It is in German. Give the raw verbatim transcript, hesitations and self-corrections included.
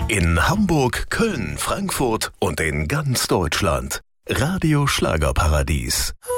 In Hamburg, Köln, Frankfurt und in ganz Deutschland. Radio Schlagerparadies.